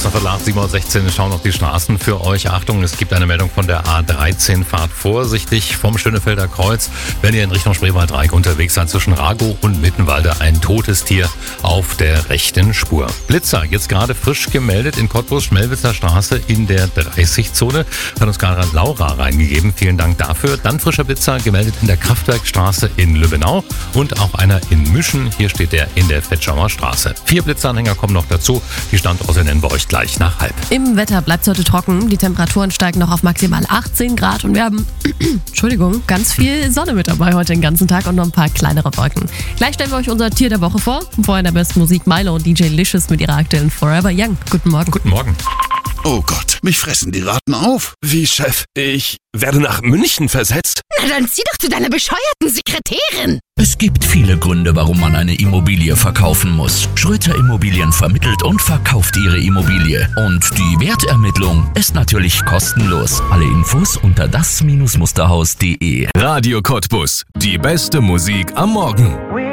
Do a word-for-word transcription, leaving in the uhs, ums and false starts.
Kurz nach Viertel acht, sieben Uhr sechzehn schauen noch die Straßen für euch. Achtung, es gibt eine Meldung von der A dreizehn. Fahrt vorsichtig vom Schönefelder Kreuz, wenn ihr in Richtung Spreewaldreieck unterwegs seid. Zwischen Ragow und Mittenwalde ein totes Tier auf der rechten Spur. Blitzer, jetzt gerade frisch gemeldet in Cottbus, Schmelwitzer Straße in der dreißig-Zone. Hat uns gerade Laura reingegeben. Vielen Dank dafür. Dann frischer Blitzer gemeldet in der Kraftwerkstraße in Lübbenau und auch einer in Müschen. Hier steht der in der Fetschauer Straße. Vier Blitzeranhänger kommen noch dazu. Die Standorte nennen wir euch gleich nach halb. Im Wetter bleibt es heute trocken. Die Temperaturen steigen noch auf maximal achtzehn Grad und wir haben, Entschuldigung, ganz viel Sonne mit dabei heute den ganzen Tag und noch ein paar kleinere Wolken. Gleich stellen wir euch unser Tier der Woche vor. Vorher in der besten Musik Milo und D J Licious mit ihrer aktuellen Forever Young. Guten Morgen. Guten Morgen. Oh Gott, mich fressen die Ratten auf. Wie, Chef? Ich werde nach München versetzt? Na dann zieh doch zu deiner bescheuerten Sekretärin. Es gibt viele Gründe, warum man eine Immobilie verkaufen muss. Schröter Immobilien vermittelt und verkauft ihre Immobilie. Und die Wertermittlung ist natürlich kostenlos. Alle Infos unter das Musterhaus punkt de. Radio Cottbus. Die beste Musik am Morgen.